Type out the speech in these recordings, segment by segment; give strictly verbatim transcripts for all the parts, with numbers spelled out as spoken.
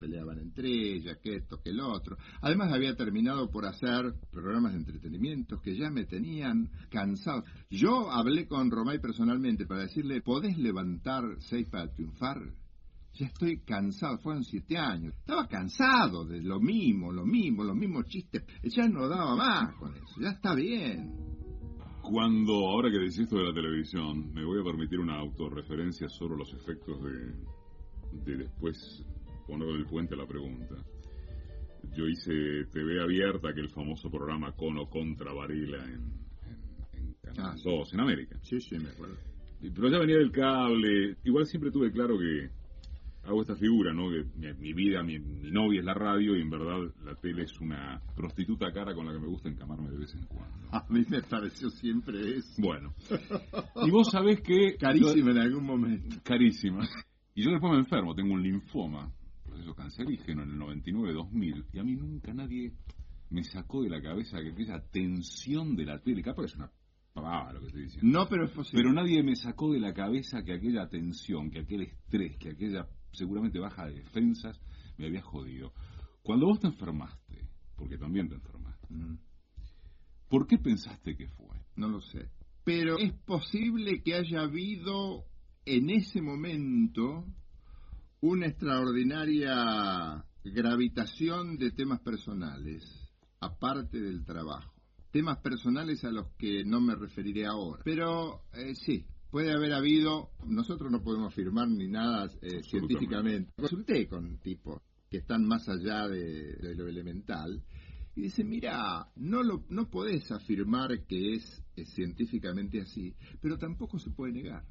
peleaban entre ellas, que esto, que el otro. Además había terminado por hacer programas de entretenimiento que ya me tenían cansado. Yo hablé con Romay personalmente para decirle, ¿podés levantar seis para triunfar? Ya estoy cansado, fueron siete años. Estaba cansado de lo mismo, lo mismo, los mismos chistes. Ya no daba más con eso, ya está bien. Cuando, ahora que decís esto de la televisión, me voy a permitir una autorreferencia sobre los efectos de, de después poner el puente a la pregunta. Yo hice T V abierta, aquel famoso programa Con o Contra Varela en, en, en Canal ah, dos, en América. Sí, sí, me acuerdo. Pero ya venía del cable. Igual siempre tuve claro que hago esta figura, ¿no? Que mi, mi vida, mi, mi novia es la radio y en verdad la tele es una prostituta cara con la que me gusta encamarme de vez en cuando. A mí me pareció siempre eso. Bueno. Y vos sabés que... Carísima yo, en algún momento. Carísima. Y yo después me enfermo, tengo un linfoma, proceso cancerígeno en el noventa y nueve dos mil, y a mí nunca nadie me sacó de la cabeza que aquella tensión de la tele, capaz es una pavada lo que estoy diciendo. No, pero es posible. Pero nadie me sacó de la cabeza que aquella tensión, que aquel estrés, que aquella seguramente baja de defensas me había jodido. Cuando vos te enfermaste, porque también te enfermaste, mm. ¿por qué pensaste que fue? No lo sé. Pero es posible que haya habido en ese momento una extraordinaria gravitación de temas personales, aparte del trabajo. Temas personales a los que no me referiré ahora. Pero eh, sí, puede haber habido, nosotros no podemos afirmar ni nada eh, científicamente. Consulté con tipos que están más allá de, de lo elemental y dicen, mira, no lo no podés afirmar que es, es científicamente así, pero tampoco se puede negar.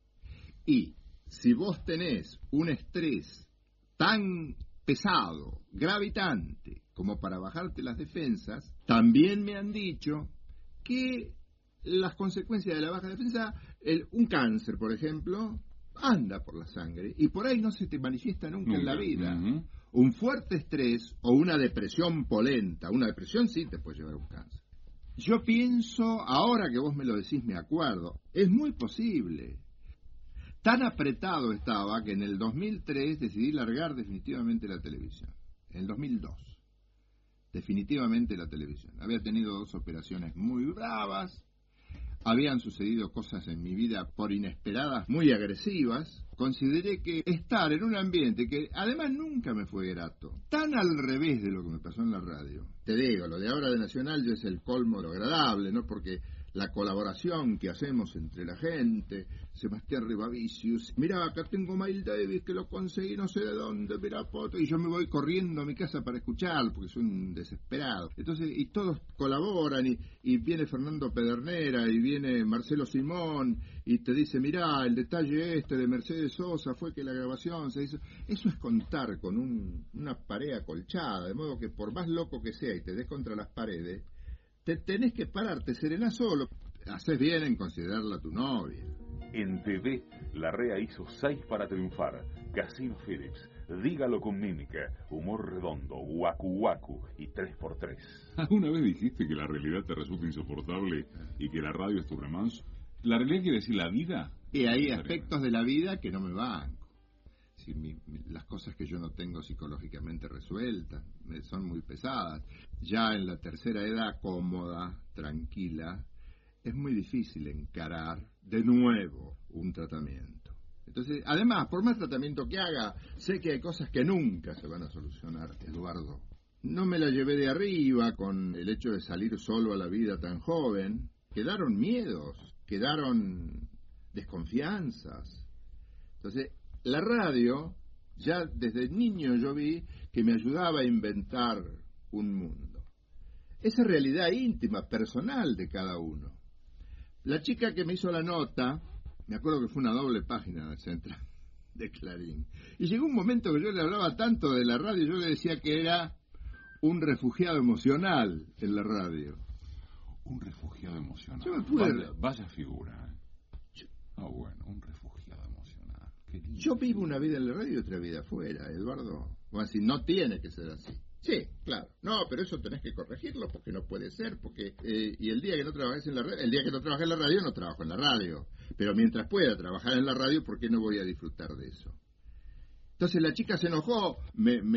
Y si vos tenés un estrés tan pesado, gravitante, como para bajarte las defensas, también me han dicho que las consecuencias de la baja defensa, el, un cáncer, por ejemplo, anda por la sangre y por ahí no se te manifiesta nunca, nunca. en la vida. Uh-huh. Un fuerte estrés o una depresión polenta, una depresión sí te puede llevar a un cáncer. Yo pienso, ahora que vos me lo decís, me acuerdo, es muy posible. Tan apretado estaba que en el dos mil tres decidí largar definitivamente la televisión. En el dos mil dos. Definitivamente la televisión. Había tenido dos operaciones muy bravas. Habían sucedido cosas en mi vida por inesperadas, muy agresivas. Consideré que estar en un ambiente que además nunca me fue grato, tan al revés de lo que me pasó en la radio. Te digo, lo de ahora de Nacional ya es el colmo de lo agradable, ¿no? Porque la colaboración que hacemos entre la gente, Sebastián Rivavicius, mira, acá tengo Miles Davis que lo conseguí no sé de dónde, mira, poto, y yo me voy corriendo a mi casa para escuchar, porque soy un desesperado. Entonces, y todos colaboran, y, y viene Fernando Pedernera, y viene Marcelo Simón, y te dice, mira, el detalle este de Mercedes Sosa fue que la grabación se hizo. Eso es contar con un, una pared acolchada, de modo que por más loco que sea y te des contra las paredes, te tenés que parar, te serenás solo. Haces bien en considerarla tu novia. En T V, Larrea hizo seis para triunfar. Casino Phillips, dígalo con mímica, humor redondo, guacu guacu y tres por tres. ¿Alguna vez dijiste que la realidad te resulta insoportable y que la radio es tu remanso? ¿La realidad quiere decir la vida? Y hay aspectos de la vida que no me banco. Si mi, mi, las cosas que yo no tengo psicológicamente resueltas me son muy pesadas. Ya en la tercera edad, cómoda, tranquila, es muy difícil encarar de nuevo un tratamiento. Entonces, además, por más tratamiento que haga, sé que hay cosas que nunca se van a solucionar, Eduardo. No me la llevé de arriba con el hecho de salir solo a la vida tan joven. Quedaron miedos, quedaron desconfianzas. Entonces, la radio, ya desde niño yo vi que me ayudaba a inventar un mundo. Esa realidad íntima, personal de cada uno. La chica que me hizo la nota, me acuerdo que fue una doble página del Central de Clarín. Y llegó un momento que yo le hablaba tanto de la radio, yo le decía que era un refugiado emocional en la radio. Un refugiado emocional. Yo me pude... Vaya, vaya figura. ¿eh? Ah, oh, bueno, un refugiado emocional. Qué lindo. Yo vivo una vida en la radio y otra vida afuera, Eduardo. O así, no tiene que ser así. Sí, claro. No, pero eso tenés que corregirlo porque no puede ser, porque eh, y el día que no trabajes en la radio, el día que no trabajé en la radio no trabajo en la radio. Pero mientras pueda trabajar en la radio, ¿por qué no voy a disfrutar de eso? Entonces la chica se enojó, me, me